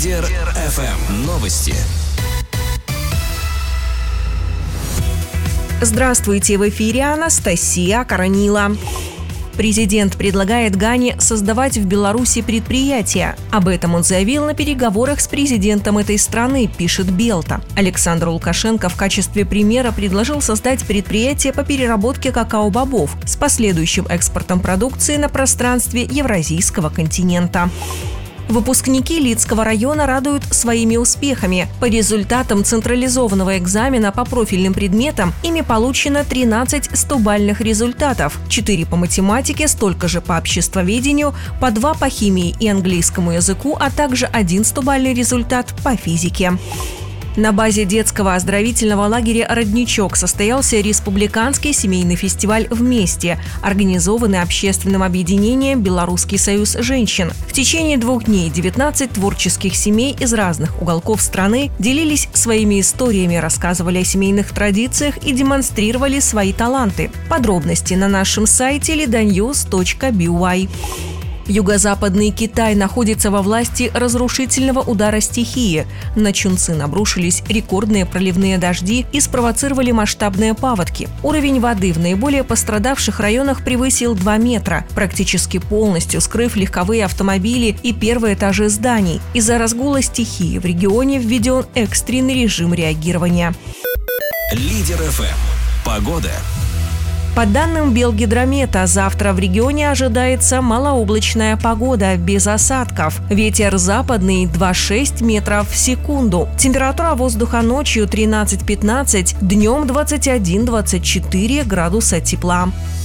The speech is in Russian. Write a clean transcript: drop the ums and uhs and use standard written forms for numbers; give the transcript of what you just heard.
Лидер ФМ. Новости. Здравствуйте, в эфире Анастасия Коронила. Президент предлагает Гане создавать в Беларуси предприятия. Об этом он заявил на переговорах с президентом этой страны, пишет Белта. Александр Лукашенко в качестве примера предложил создать предприятие по переработке какао-бобов с последующим экспортом продукции на пространстве Евразийского континента. Выпускники Лидского района радуют своими успехами. По результатам централизованного экзамена по профильным предметам ими получено 13 100-бальных результатов. 4 по математике, столько же по обществоведению, по 2 по химии и английскому языку, а также 1 100-бальный результат по физике. На базе детского оздоровительного лагеря «Родничок» состоялся республиканский семейный фестиваль «Вместе», организованный общественным объединением «Белорусский союз женщин». В течение 2 дней 19 творческих семей из разных уголков страны делились своими историями, рассказывали о семейных традициях и демонстрировали свои таланты. Подробности на нашем сайте ledanews.by. Юго-западный Китай находится во власти разрушительного удара стихии. На Чунцин обрушились рекордные проливные дожди и спровоцировали масштабные паводки. Уровень воды в наиболее пострадавших районах превысил 2 метра, практически полностью скрыв легковые автомобили и первые этажи зданий. Из-за разгула стихии в регионе введен экстренный режим реагирования. Лидер ФМ. Погода. По данным Белгидромета, завтра в регионе ожидается малооблачная погода, без осадков. Ветер западный 2,6 метров в секунду. Температура воздуха ночью 13-15, днем 21-24 градуса тепла.